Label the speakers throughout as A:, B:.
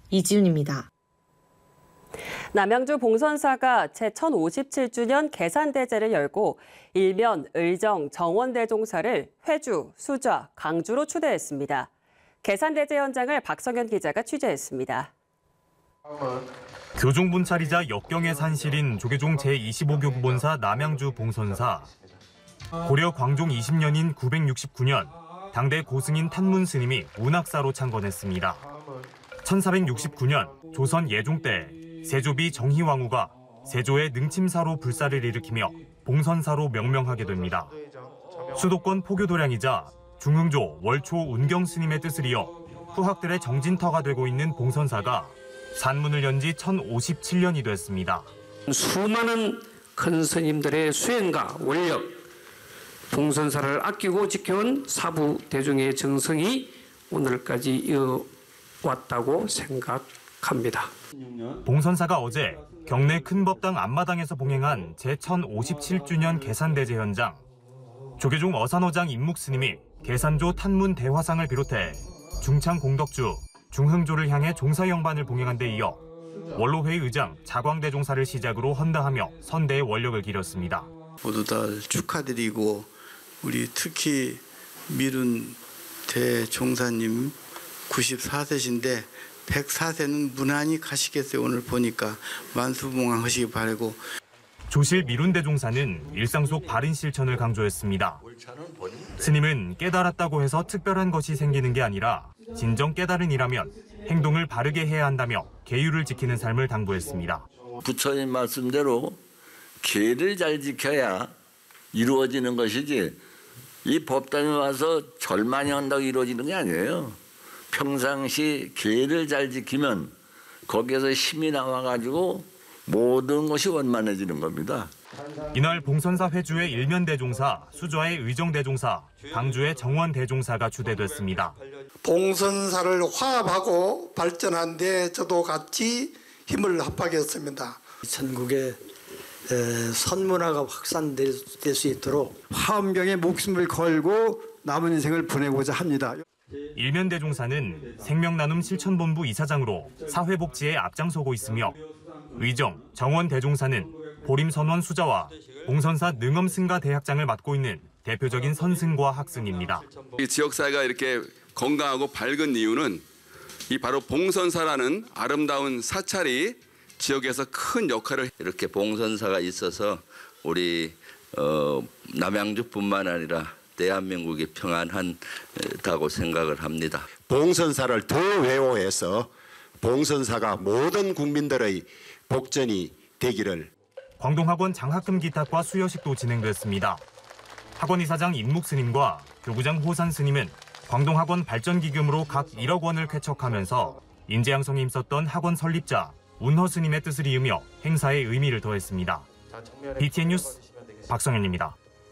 A: 이지윤입니다.
B: 남양주 봉선사가 제1057주년 계산대제를 열고 일면, 을정, 정원대종사를 회주, 수좌, 강주로 추대했습니다. 계산대제 현장을 박성현 기자가 취재했습니다.
C: 교종분찰이자 역경의 산실인 조계종 제25교 본사 남양주 봉선사. 고려 광종 20년인 969년 당대 고승인 탄문 스님이 운학사로 창건했습니다. 1469년 조선 예종 때 세조비 정희왕후가 세조의 능침사로 불사를 일으키며 봉선사로 명명하게 됩니다. 수도권 포교도량이자 중흥조, 월초, 운경 스님의 뜻을 이어 후학들의 정진터가 되고 있는 봉선사가 산문을 연 지 1057년이 됐습니다.
D: 수많은 큰 스님들의 수행과 원력, 봉선사를 아끼고 지켜온 사부 대중의 정성이 오늘까지 이어왔다고 생각합니다.
C: 봉선사가 어제 경내 큰법당 앞마당에서 봉행한 제1057주년 계산대제 현장. 조계종 어산어장 임묵스님이 계산조 탄문 대화상을 비롯해 중창 공덕주, 중흥조를 향해 종사영반을 봉행한 데 이어 원로회 의장 자광대종사를 시작으로 헌다하며 선대의 원력을 기렸습니다.
E: 모두 다 축하드리고 우리 특히 미룬 대종사님 94세신데 104세는 무난히 가시겠어요. 오늘 보니까 만수봉황하시기 바라고.
C: 조실 미룬대종사는 일상 속 바른 실천을 강조했습니다. 스님은 깨달았다고 해서 특별한 것이 생기는 게 아니라 진정 깨달은 이라면 행동을 바르게 해야 한다며 계율을 지키는 삶을 당부했습니다.
F: 부처님 말씀대로 계를 잘 지켜야 이루어지는 것이지 이 법당에 와서 절만히 한다고 이루어지는 게 아니에요. 평상시 계를 잘 지키면 거기에서 힘이 나와가지고 모든 것이 원만해지는 겁니다.
C: 이날 봉선사 회주의 일면대종사, 수좌의 의정대종사, 강주의 정원대종사가 추대됐습니다.
G: 봉선사를 화합하고 발전한 데 저도 같이 힘을 합하겠습니다.
H: 전국에 선문화가 확산될 수 있도록
I: 화엄경에 목숨을 걸고 남은 인생을 보내고자 합니다.
C: 일면대종사는 생명나눔 실천본부 이사장으로 사회복지에 앞장서고 있으며 의정, 정원대종사는 보림선원 수자와 봉선사 능엄승가 대학장을 맡고 있는 대표적인 선승과 학승입니다.
J: 이 지역사회가 이렇게 건강하고 밝은 이유는 이 바로 봉선사라는 아름다운 사찰이 지역에서 큰 역할을
F: 이렇게 봉선사가 있어서 우리 남양주뿐만 아니라 대한민국이 평안하다고 생각을 합니다.
K: 봉선사를 더 외워해서 봉선사가 모든 국민들의 복전이 되기를.
C: 광동학원 장학금 기탁과 수여식도 진행됐습니다. 학원 이사장 임묵스님과 교구장 호산스님은 광동학원 발전기금으로 각 1억 원을 쾌척하면서 인재양성에 힘썼던 학원 설립자 운허스님의 뜻을 이으며 행사의 의미를 더했습니다. BTN 뉴스 박성현입니다.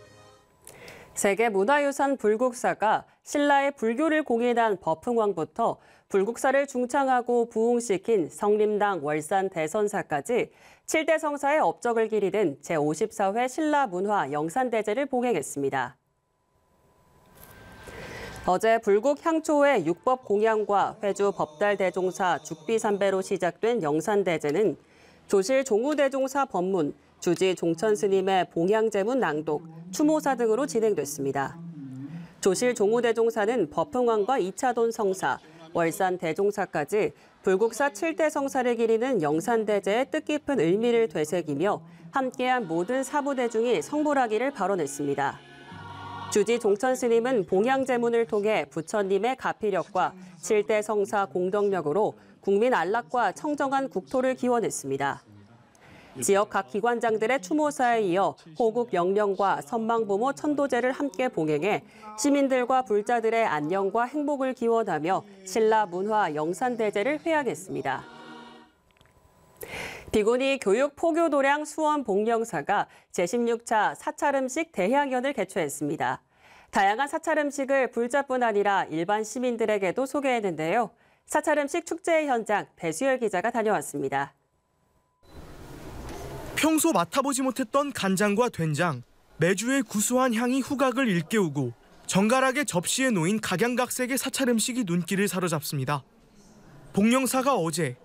B: 세계문화유산 불국사가 신라의 불교를 공인한 법흥왕부터 불국사를 중창하고 부흥시킨 성림당 월산 대선사까지 7대 성사의 업적을 기리는 제54회 신라문화 영산대제를 봉행했습니다. 어제 불국 향초의 육법 공양과 회주 법달대종사 죽비삼배로 시작된 영산대제는 조실 종우대종사 법문, 주지 종천스님의 봉양제문 낭독, 추모사 등으로 진행됐습니다. 조실 종우대종사는 법흥왕과 2차돈 성사, 월산 대종사까지 불국사 7대 성사를 기리는 영산대제의 뜻깊은 의미를 되새기며 함께한 모든 사부대중이 성불하기를 발언했습니다. 주지 종천스님은 봉양제문을 통해 부처님의 가피력과 7대 성사 공덕력으로 국민 안락과 청정한 국토를 기원했습니다. 지역 각 기관장들의 추모사에 이어 호국 영령과 선망부모 천도제를 함께 봉행해 시민들과 불자들의 안녕과 행복을 기원하며 신라 문화 영산대제를 회양했습니다. 비구니 교육 포교도량 수원 복령사가 제16차 사찰음식 대향연을 개최했습니다. 다양한 사찰음식을 불자뿐 아니라 일반 시민들에게도 소개했는데요. 사찰음식 축제의 현장 배수열 기자가 다녀왔습니다.
L: 평소 맡아보지 못했던 간장과 된장, 매주의 구수한 향이 후각을 일깨우고 정갈하게 접시에 놓인 각양각색의 사찰음식이 눈길을 사로잡습니다. 봉영사가 어제